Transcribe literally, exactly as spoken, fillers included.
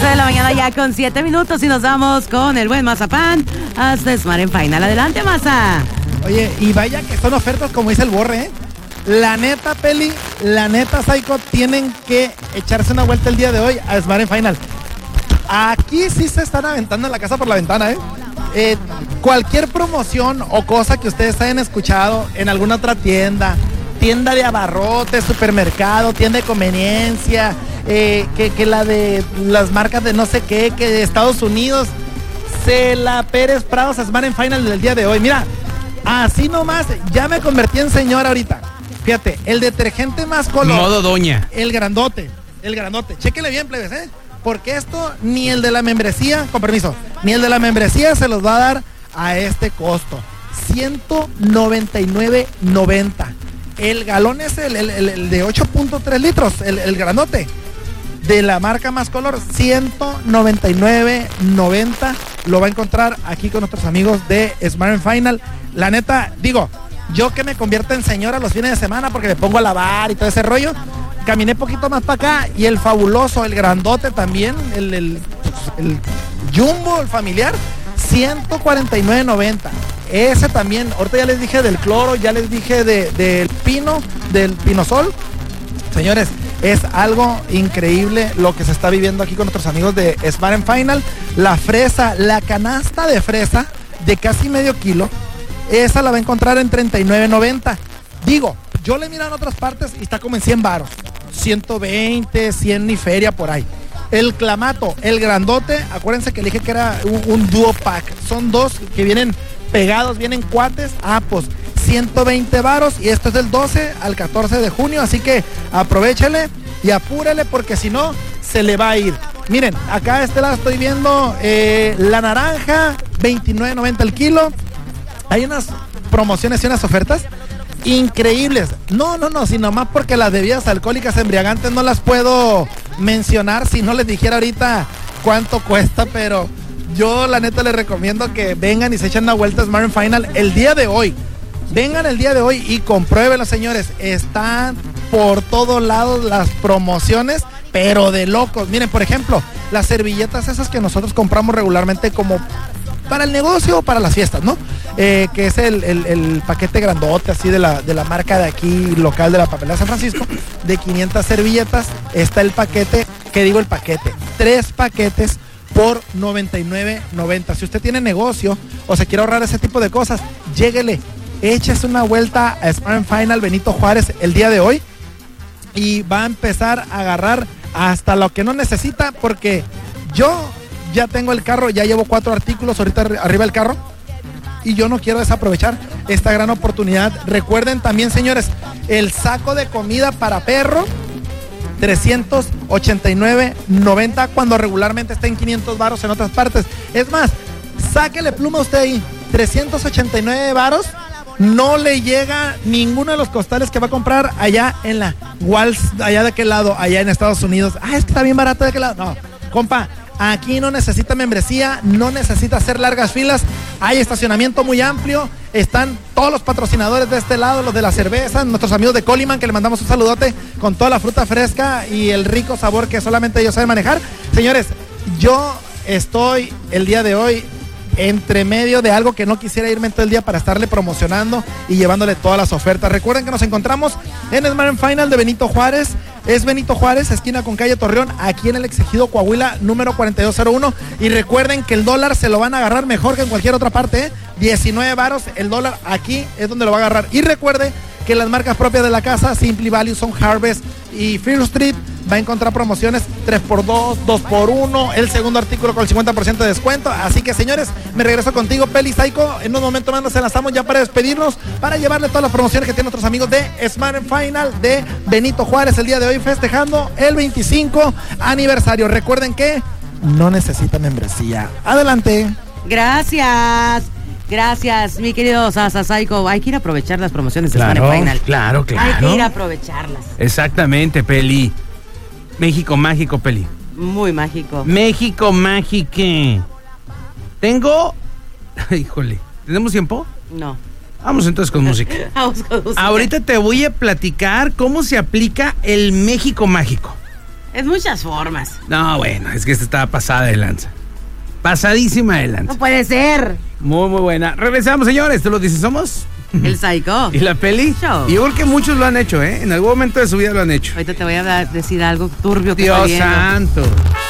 once de la mañana ya con siete minutos y nos vamos con el buen Mazapán hasta Smart and Final. Adelante, Maza. Oye, y vaya que son ofertas como dice el Borre, ¿eh? La neta, Peli, la neta, Psycho, tienen que echarse una vuelta el día de hoy a Smart and Final. Aquí sí se están aventando la casa por la ventana, ¿eh? Eh, cualquier promoción o cosa que ustedes hayan escuchado en alguna otra tienda, tienda de abarrotes, supermercado, tienda de conveniencia, eh, que, que la de las marcas de no sé qué, que de Estados Unidos, se la Pérez Prados a Smart and Final del día de hoy. Mira, así nomás, ya me convertí en señora ahorita. Fíjate, el detergente más color. Modo doña. El grandote, el grandote. Chéquele bien, plebes, ¿eh? Porque esto ni el de la membresía, con permiso, ni el de la membresía se los va a dar a este costo. ciento noventa y nueve noventa. El galón es el, el, el, el de ocho punto tres litros, el, el grandote. De la marca Más Color, ciento noventa y nueve noventa. Lo va a encontrar aquí con nuestros amigos de Smart and Final. La neta, digo, yo que me convierto en señora los fines de semana porque me pongo a lavar y todo ese rollo. Caminé poquito más para acá y el fabuloso, el grandote también, el, el, el jumbo, el familiar, ciento cuarenta y nueve noventa. Ese también, ahorita ya les dije del cloro, ya les dije de, del pino, del pinosol. Señores, es algo increíble lo que se está viviendo aquí con nuestros amigos de Smart and Final. La fresa, la canasta de fresa de casi medio kilo, esa la va a encontrar en treinta y nueve noventa. Digo, yo le miro en otras partes y está como en cien varos. ciento veinte, cien ni feria por ahí. El clamato, el grandote, acuérdense que le dije que era un, un duo pack. Son dos que vienen pegados, vienen cuates. Ah, pues ciento veinte varos y esto es del doce al catorce de junio. Así que aprovechele y apúrele porque si no, se le va a ir. Miren, acá a este lado estoy viendo eh, la naranja, veintinueve noventa el kilo. Hay unas promociones y unas ofertas increíbles. No, no, no, sino más porque las bebidas alcohólicas embriagantes no las puedo mencionar si no les dijera ahorita cuánto cuesta, pero yo la neta les recomiendo que vengan y se echen una vuelta a Smart and Final el día de hoy. Vengan el día de hoy y compruébenlo, señores. Están por todos lados las promociones, pero de locos. Miren, por ejemplo, las servilletas esas que nosotros compramos regularmente como para el negocio o para las fiestas, ¿no? Eh, que es el, el, el paquete grandote así de la, de la marca de aquí local de la papelera San Francisco, de quinientas servilletas. Está el paquete, ¿qué digo el paquete? Tres paquetes por noventa y nueve noventa. Si usted tiene negocio o se quiere ahorrar ese tipo de cosas, lléguele, échese una vuelta a Smart and Final Benito Juárez el día de hoy y va a empezar a agarrar hasta lo que no necesita, porque yo ya tengo el carro, ya llevo cuatro artículos ahorita arriba del carro y yo no quiero desaprovechar esta gran oportunidad. Recuerden también, señores, el saco de comida para perro, trescientos ochenta y nueve noventa, cuando regularmente está en quinientos varos en otras partes. Es más, sáquele pluma a usted ahí, trescientos ochenta y nueve varos, no le llega ninguno de los costales que va a comprar allá en la Walls, allá de aquel lado, allá en Estados Unidos. Ah, es que está bien barato de aquel lado. No, compa, aquí no necesita membresía, no necesita hacer largas filas, hay estacionamiento muy amplio, están todos los patrocinadores de este lado, los de la cerveza, nuestros amigos de Coliman, que le mandamos un saludote con toda la fruta fresca y el rico sabor que solamente ellos saben manejar. Señores, yo estoy el día de hoy entre medio de algo que no quisiera irme todo el día para estarle promocionando y llevándole todas las ofertas. Recuerden que nos encontramos en Smart and Final de Benito Juárez. Es Benito Juárez, esquina con calle Torreón, aquí en el Exigido Coahuila, número cuarenta y dos cero uno. Y recuerden que el dólar se lo van a agarrar mejor que en cualquier otra parte, ¿eh? diecinueve varos el dólar, aquí es donde lo va a agarrar. Y recuerde que las marcas propias de la casa, Simply Value, Son Harvest y Fear Street, va a encontrar promociones tres por dos, dos por uno, el segundo artículo con el cincuenta por ciento de descuento. Así que, señores, me regreso contigo, Peli Psycho. En un momento más nos enlazamos ya para despedirnos, para llevarle todas las promociones que tienen nuestros amigos de Smart and Final de Benito Juárez el día de hoy, festejando el veinticinco aniversario. Recuerden que no necesita membresía. Adelante. Gracias. Gracias, mi querido Sasa Psycho. Hay que ir a aprovechar las promociones de Claro, Smart and Final. claro, claro. Hay que ir a aprovecharlas. Exactamente, Peli. México mágico, Peli. Muy mágico. México mágico. Tengo... Híjole, ¿tenemos tiempo? No. Vamos entonces con música. Vamos con música. Ahorita te voy a platicar cómo se aplica el México mágico. Es muchas formas. No, bueno, es que esta estaba pasada de lanza. Pasadísima de lanza. No puede ser. Muy, muy buena. Regresamos, señores. ¿Tú lo dices somos? El Psycho. ¿Y la peli? Show. Y yo creo que muchos lo han hecho, ¿eh? En algún momento de su vida lo han hecho. Ahorita te voy a dar- decir algo turbio que está Dios viendo. santo.